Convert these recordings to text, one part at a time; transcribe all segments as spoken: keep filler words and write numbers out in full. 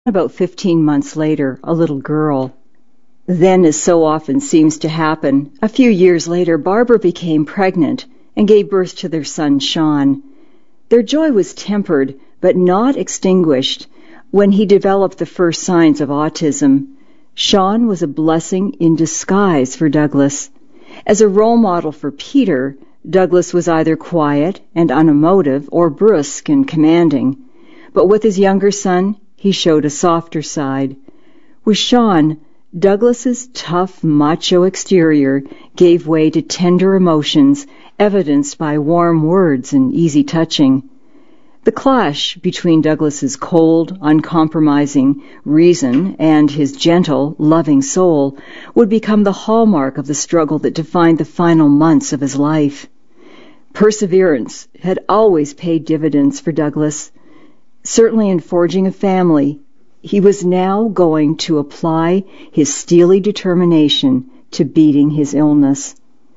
About fifteen months later, a little girl. Then, as so often seems to happen, a few years later, Barbara became pregnant and gave birth to their son, Sean. Their joy was tempered, but not extinguished, when he developed the first signs of autism. Sean was a blessing in disguise for Douglas. As a role model for Peter, Douglas was either quiet and unemotive or brusque and commanding. But with his younger son, he showed a softer side. With Sean, Douglas's tough, macho exterior gave way to tender emotions, evidenced by warm words and easy touching. The clash between Douglas's cold, uncompromising reason and his gentle, loving soul would become the hallmark of the struggle that defined the final months of his life. Perseverance had always paid dividends for Douglas. Certainly in forging a family, he was now going to apply his steely determination to beating his illness.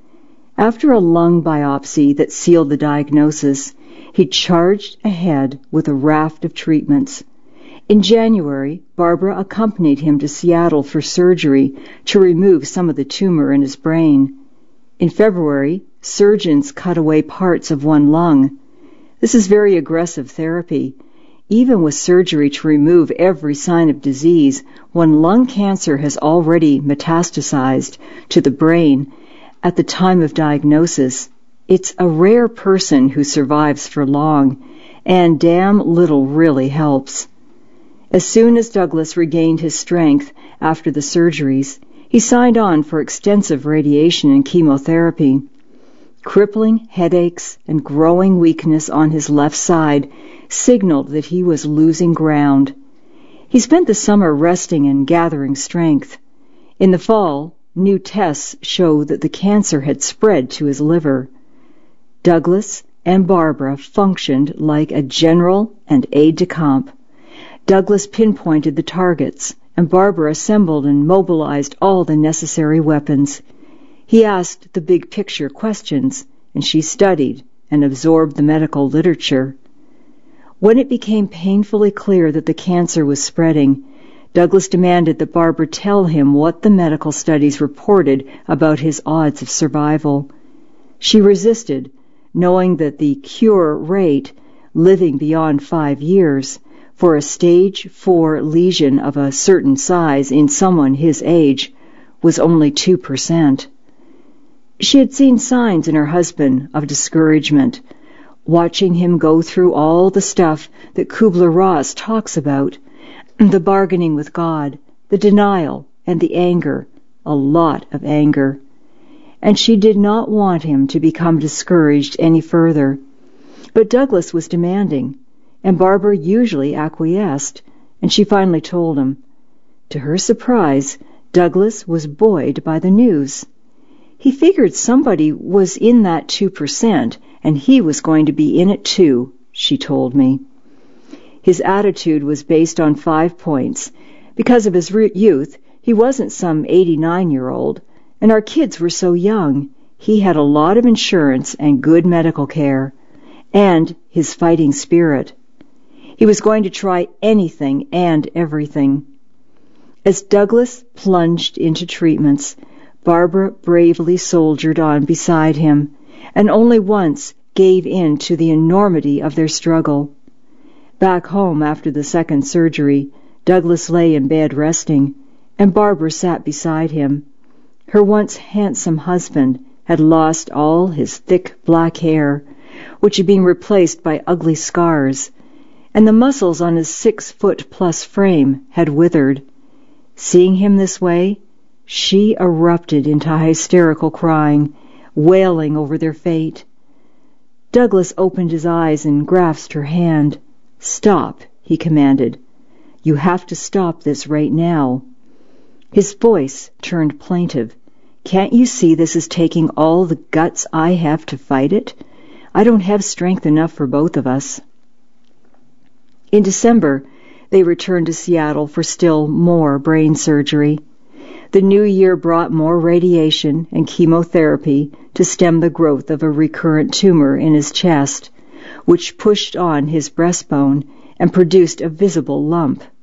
After a lung biopsy that sealed the diagnosis, he charged ahead with a raft of treatments. In January, Barbara accompanied him to Seattle for surgery to remove some of the tumor in his brain. In February, surgeons cut away parts of one lung. This is very aggressive therapy. Even with surgery to remove every sign of disease, when lung cancer has already metastasized to the brain at the time of diagnosis, it's a rare person who survives for long, and damn little really helps. As soon as Douglas regained his strength after the surgeries, he signed on for extensive radiation and chemotherapy. Crippling headaches and growing weakness on his left side signaled that he was losing ground. He spent the summer resting and gathering strength. In the fall, new tests showed that the cancer had spread to his liver. Douglas and Barbara functioned like a general and aide-de-camp. Douglas pinpointed the targets, and Barbara assembled and mobilized all the necessary weapons. He asked the big-picture questions, and she studied and absorbed the medical literature. When it became painfully clear that the cancer was spreading, Douglas demanded that Barbara tell him what the medical studies reported about his odds of survival. She resisted, knowing that the cure rate, living beyond five years, for a stage four lesion of a certain size in someone his age, was only two percent. She had seen signs in her husband of discouragement, watching him go through all the stuff that Kubler-Ross talks about, the bargaining with God, the denial, and the anger, a lot of anger. And she did not want him to become discouraged any further. But Douglas was demanding, and Barbara usually acquiesced, and she finally told him. To her surprise, Douglas was buoyed by the news. He figured somebody was in that two percent, and he was going to be in it too, she told me. His attitude was based on five points. Because of his youth, he wasn't some eighty-nine-year-old, and our kids were so young. He had a lot of insurance and good medical care, and his fighting spirit. He was going to try anything and everything. As Douglas plunged into treatments, Barbara bravely soldiered on beside him, and only once gave in to the enormity of their struggle. Back home after the second surgery, Douglas lay in bed resting, and Barbara sat beside him. Her once handsome husband had lost all his thick black hair, which had been replaced by ugly scars, and the muscles on his six-foot-plus frame had withered. Seeing him this way, she erupted into hysterical crying, wailing over their fate. Douglas opened his eyes and grasped her hand. "Stop," he commanded. "You have to stop this right now." His voice turned plaintive. "Can't you see this is taking all the guts I have to fight it? I don't have strength enough for both of us." In December, they returned to Seattle for still more brain surgery. The new year brought more radiation and chemotherapy to stem the growth of a recurrent tumor in his chest, which pushed on his breastbone and produced a visible lump.